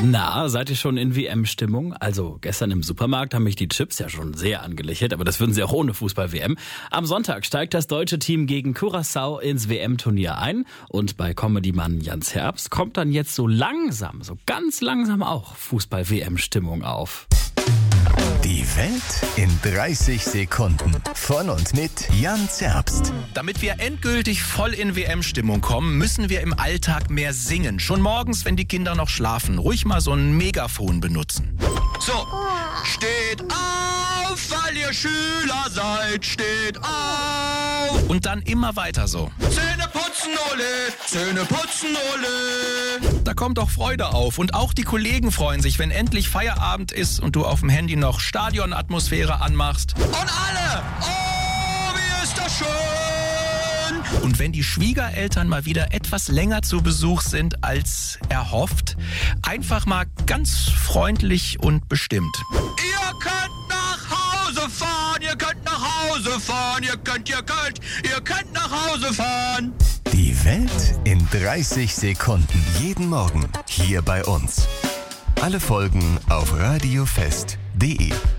Na, seid ihr schon in WM-Stimmung? Also gestern im Supermarkt haben mich die Chips ja schon sehr angelächelt, aber das würden sie auch ohne Fußball-WM. Am Sonntag steigt das deutsche Team gegen Curaçao ins WM-Turnier ein und bei Comedy-Mann Jans Herbst kommt dann jetzt so ganz langsam auch Fußball-WM-Stimmung auf. Die Welt in 30 Sekunden. Von und mit Jans Herbst. Damit wir endgültig voll in WM-Stimmung kommen, müssen wir im Alltag mehr singen. Schon morgens, wenn die Kinder noch schlafen. Ruhig mal so ein Megafon benutzen. So, steht auf, weil ihr Schüler seid. Steht auf. Und dann immer weiter so. Zähne putzen, Ole. Zähne putzen, Ole. Da kommt doch Freude auf. Und auch die Kollegen freuen sich, wenn endlich Feierabend ist und du auf dem Handy noch Stadionatmosphäre anmachst. Und alle! Oh, wie ist das schön! Und wenn die Schwiegereltern mal wieder etwas länger zu Besuch sind als erhofft, einfach mal ganz freundlich und bestimmt. Ihr könnt nach Hause fahren, ihr könnt nach Hause fahren, ihr könnt nach Hause fahren. Die Welt in 30 Sekunden. Jeden Morgen hier bei uns. Alle Folgen auf radiofest.de.